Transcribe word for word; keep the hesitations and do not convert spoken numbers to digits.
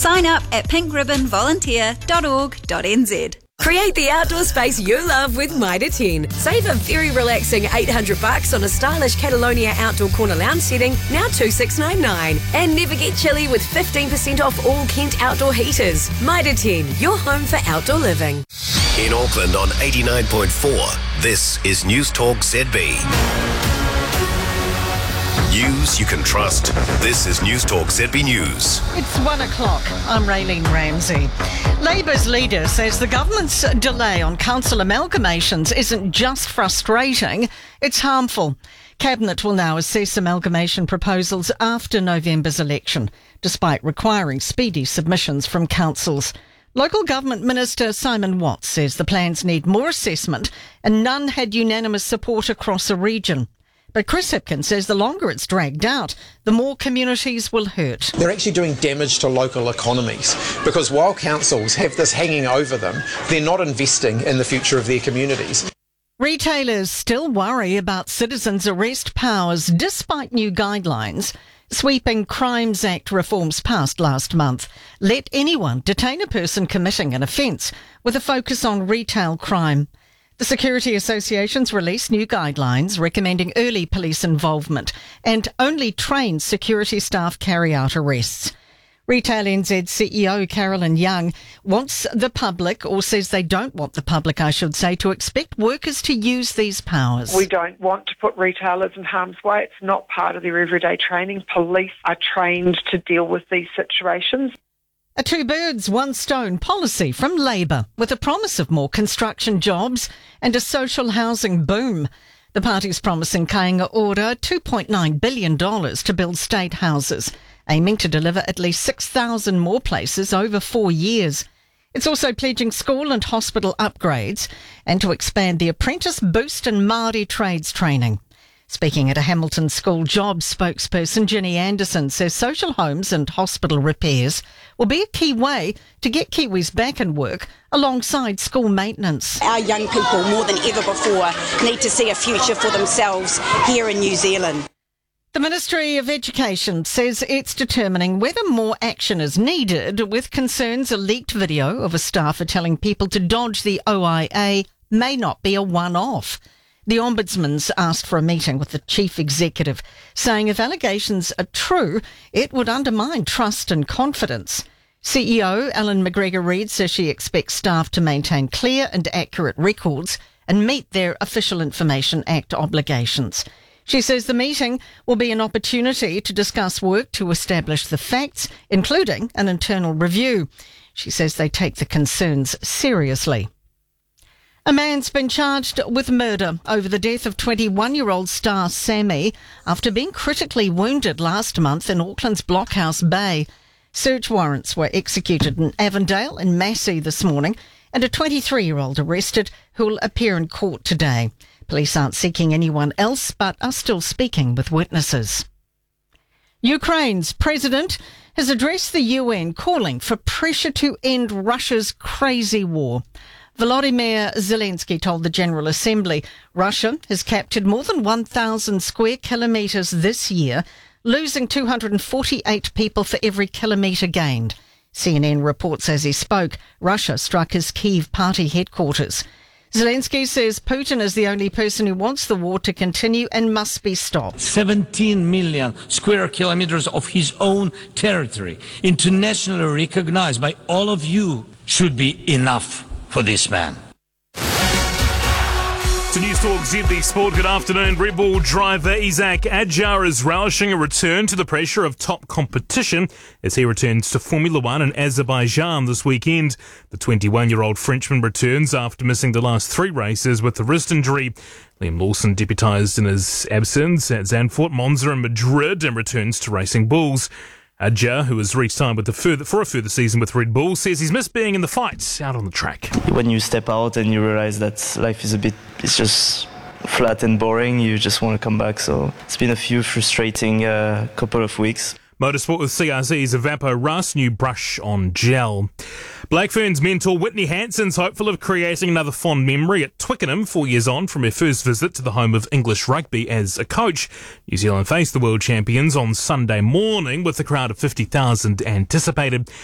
Sign up at pink ribbon volunteer dot org dot n z. Create the outdoor space you love with Mitre ten. Save a very relaxing eight hundred bucks on a stylish Catalonia outdoor corner lounge setting, now two thousand six hundred ninety-nine. And never get chilly with fifteen percent off all Kent outdoor heaters. Mitre ten, your home for outdoor living. In Auckland on eighty-nine point four, this is News Talk Z B. News you can trust. This is News Talk Z B News. It's one o'clock. I'm Raylene Ramsey. Labour's leader says the government's delay on council amalgamations isn't just frustrating, it's harmful. Cabinet will now assess amalgamation proposals after November's election, despite requiring speedy submissions from councils. Local Government Minister Simon Watts says the plans need more assessment and none had unanimous support across the region. But Chris Hipkins says the longer it's dragged out, the more communities will hurt. They're actually doing damage to local economies because while councils have this hanging over them, they're not investing in the future of their communities. Retailers still worry about citizens' arrest powers despite new guidelines. Sweeping Crimes Act reforms passed last month let anyone detain a person committing an offence with a focus on retail crime. The Security Association's released new guidelines recommending early police involvement and only trained security staff carry out arrests. Retail N Z C E O Carolyn Young wants the public, or says they don't want the public, I should say, to expect workers to use these powers. We don't want to put retailers in harm's way. It's not part of their everyday training. Police are trained to deal with these situations. A two birds, one stone policy from Labour with a promise of more construction jobs and a social housing boom. The party's promising Kāinga Ora two point nine billion dollars to build state houses, aiming to deliver at least six thousand more places over four years. It's also pledging school and hospital upgrades and to expand the apprentice boost and Māori trades training. Speaking at a Hamilton School Jobs spokesperson, Ginny Anderson says social homes and hospital repairs will be a key way to get Kiwis back in work alongside school maintenance. Our young people, more than ever before, need to see a future for themselves here in New Zealand. The Ministry of Education says it's determining whether more action is needed, with concerns a leaked video of a staffer telling people to dodge the O I A may not be a one-off. The Ombudsman's asked for a meeting with the Chief Executive, saying if allegations are true, it would undermine trust and confidence. C E O Ellen McGregor-Reid says she expects staff to maintain clear and accurate records and meet their Official Information Act obligations. She says the meeting will be an opportunity to discuss work to establish the facts, including an internal review. She says they take the concerns seriously. A man's been charged with murder over the death of twenty-one-year-old Star Sammy after being critically wounded last month in Auckland's Blockhouse Bay. Search warrants were executed in Avondale and Massey this morning, and a twenty-three-year-old arrested who will appear in court today. Police aren't seeking anyone else, but are still speaking with witnesses. Ukraine's president has addressed the U N calling for pressure to end Russia's crazy war. Volodymyr Zelensky told the General Assembly Russia has captured more than one thousand square kilometres this year, losing two hundred forty-eight people for every kilometre gained. C N N reports as he spoke, Russia struck his Kyiv party headquarters. Zelensky says Putin is the only person who wants the war to continue and must be stopped. seventeen million square kilometres of his own territory, internationally recognised by all of you, should be enough for this man. To News Talk Z B Sport, good afternoon. Red Bull driver Isaac Adjar is relishing a return to the pressure of top competition as he returns to Formula One in Azerbaijan this weekend. The twenty-one-year-old Frenchman returns after missing the last three races with a wrist injury. Liam Lawson deputised in his absence at Zandvoort, Monza and Madrid and returns to Racing Bulls. Adjar, who has re-signed with the further, for a further season with Red Bull, says he's missed being in the fights out on the track. When you step out and you realise that life is a bit, it's just flat and boring, you just want to come back. So it's been a few frustrating uh, couple of weeks. Motorsport with C R C's Evapo Rust, new brush on gel. Black Ferns mentor Whitney Hanson's hopeful of creating another fond memory at Twickenham, four years on from her first visit to the home of English rugby as a coach. New Zealand faced the world champions on Sunday morning with a crowd of fifty thousand anticipated.